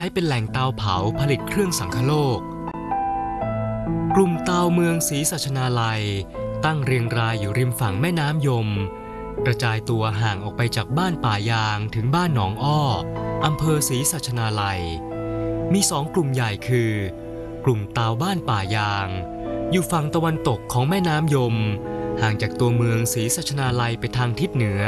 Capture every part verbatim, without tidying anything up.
ช้เป็นแหล่งเตาเผาผลิตเครื่องสังคโลกกลุ่มเตาเมืองศรีสัชนาลัยตั้งเรียงรายอยู่ริมฝั่งแม่น้ำยมกระจายตัวห่างออกไปจากบ้านป่ายางถึงบ้านหนองอ้ออำเภอศรีสัชนาลัยมีสองกลุ่มใหญ่คือกลุ่มเตาบ้านป่ายางอยู่ฝั่งตะวันตกของแม่น้ำยมห่างจากตัวเมืองศรีสัชนาลัยไปทางทิศเหนือ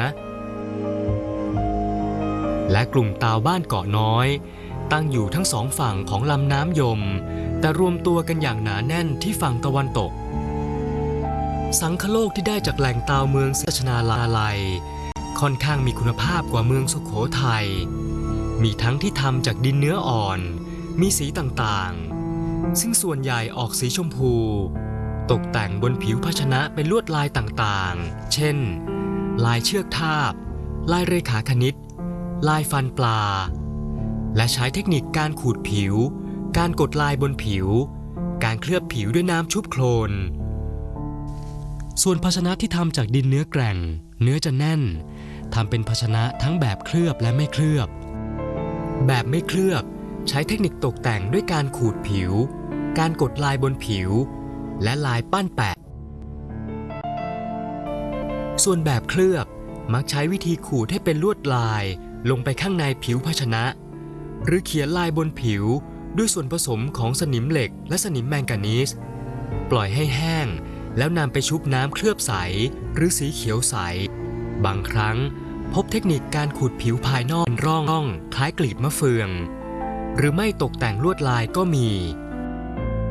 และกลุ่มเตาบ้านเกาะน้อยตั้งอยู่ทั้งสองฝั่งของลำน้ำยมแต่รวมตัวกันอย่างหนาแน่นที่ฝั่งตะวันตกสังคโลกที่ได้จากแหล่งเตาเมืองศรีสัชนาลัยค่อนข้างมีคุณภาพกว่าเมืองสุโขทัยมีทั้งที่ทำจากดินเนื้ออ่อนมีสีต่างๆซึ่งส่วนใหญ่ออกสีชมพูตกแต่งบนผิวภาชนะเป็นลวดลายต่างๆเช่นลายเชือกทาบลายเรขาคณิตลายฟันปลาและใช้เทคนิคการขูดผิวการกดลายบนผิวการเคลือบผิวด้วยน้ำชุบโคลนส่วนภาชนะที่ทำจากดินเนื้อแกร่งเนื้อจะแน่นทำเป็นภาชนะทั้งแบบเคลือบและไม่เคลือบแบบไม่เคลือบใช้เทคนิคตกแต่งด้วยการขูดผิวการกดลายบนผิวและลายปั้นแปะส่วนแบบเคลือบมักใช้วิธีขูดให้เป็นลวดลายลงไปข้างในผิวภาชนะหรือเขียนลายบนผิวด้วยส่วนผสมของสนิมเหล็กและสนิมแมงกานีสปล่อยให้แห้งแล้วนำไปชุบน้ำเคลือบใสหรือสีเขียวใสบางครั้งพบเทคนิคการขูดผิวภายนอกเป็นร่องคล้ายกลีบมะเฟืองหรือไม่ตกแต่งลวดลายก็มี